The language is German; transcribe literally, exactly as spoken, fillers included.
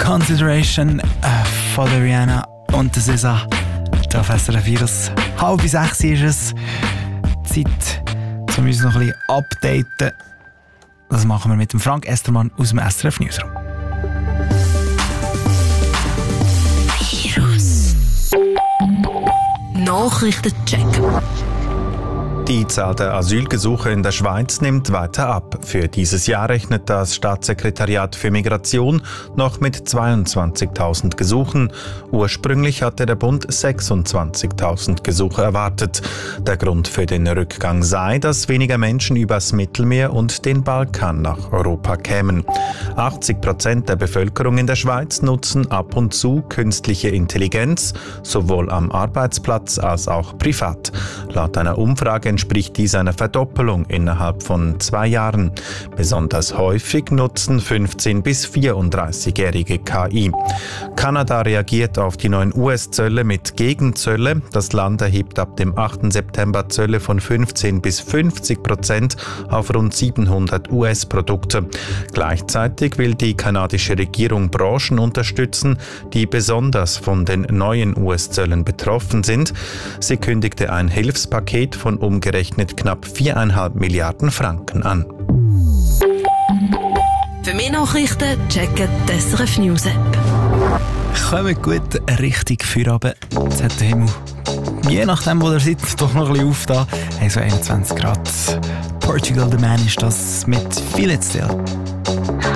Consideration äh, von der Rihanna und der S Z A. Da auf S R F vier, halb bis sechs ist es. Zeit, um uns noch ein bisschen updaten. Das machen wir mit dem Frank Estermann aus dem S R F Newsroom. Virus Nachrichtencheck. Die Zahl der Asylgesuche in der Schweiz nimmt weiter ab. Für dieses Jahr rechnet das Staatssekretariat für Migration noch mit zweiundzwanzigtausend Gesuchen. Ursprünglich hatte der Bund sechsundzwanzigtausend Gesuche erwartet. Der Grund für den Rückgang sei, dass weniger Menschen übers Mittelmeer und den Balkan nach Europa kämen. achtzig Prozent der Bevölkerung in der Schweiz nutzen ab und zu künstliche Intelligenz, sowohl am Arbeitsplatz als auch privat. Laut einer Umfrage entspricht dies einer Verdoppelung innerhalb von zwei Jahren. Besonders häufig nutzen fünfzehn- bis vierunddreißigjährige K I. Kanada reagiert auf die neuen U S-Zölle mit Gegenzölle. Das Land erhebt ab dem achten September Zölle von fünfzehn bis fünfzig Prozent auf rund siebenhundert U S-Produkte. Gleichzeitig will die kanadische Regierung Branchen unterstützen, die besonders von den neuen U S-Zöllen betroffen sind. Sie kündigte ein Hilfspaket von umgerechnet knapp viereinhalb Milliarden Franken an. Für mehr Nachrichten checken die S R F News App. Kommen gut richtig Feierabend. Jetzt hat der Himmel, je nachdem wo ihr seid, doch noch ein bisschen aufgetan. Hey, so einundzwanzig Grad. Portugal the Man ist das mit Feel It Still.